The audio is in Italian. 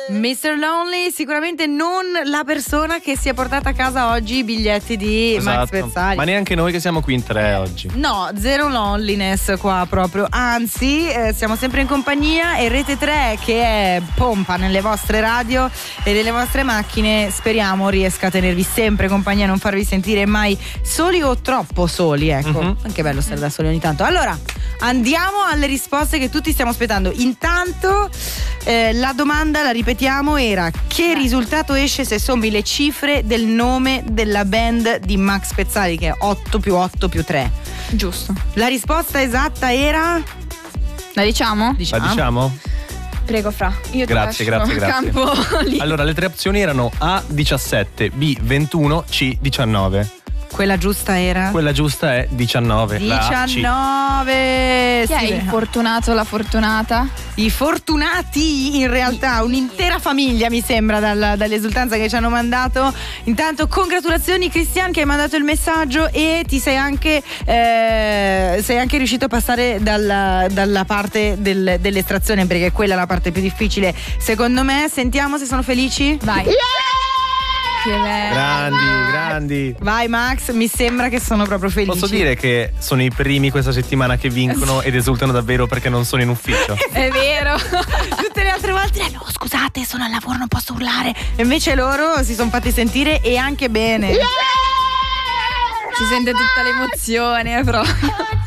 Mr. Lonely, sicuramente non la persona che si è portata a casa oggi i biglietti di Max Pezzali. Ma neanche noi che siamo qui in 3 oggi. No, zero loneliness qua proprio. Anzi, siamo sempre in compagnia e Rete 3 che è pompa nelle vostre radio e nelle vostre macchine, speriamo riesca a tenervi sempre compagnia, non farvi sentire mai soli o troppo soli, ecco. Anche bello stare da soli ogni tanto. Allora, andiamo alle risposte che tutti stiamo aspettando. Intanto la domanda, la ripetiamo, era: che risultato esce se sommi le cifre del nome della band di Max Pezzali, che è 8 più 8 più 3? Giusto. La risposta esatta era? La diciamo? La diciamo? Prego, Fra. Io Grazie. campo lì. Allora, le 3 opzioni erano A 17, B 21, C 19. Quella giusta era? Quella giusta è 19. 19. Chi è il fortunato o la fortunata? I fortunati, in realtà un'intera famiglia mi sembra dall'esultanza che ci hanno mandato. Intanto congratulazioni Cristian che hai mandato il messaggio e ti sei anche riuscito a passare dalla parte dell'estrazione, perché quella è la parte più difficile secondo me. Sentiamo se sono felici. Vai. Grandi. Vai Max, mi sembra che sono proprio felici. Posso dire che sono i primi questa settimana che vincono ed esultano davvero perché non sono in ufficio. È vero. Tutte le altre volte no, scusate, sono al lavoro, non posso urlare. E invece loro si sono fatti sentire e anche bene. Si sente tutta l'emozione, però.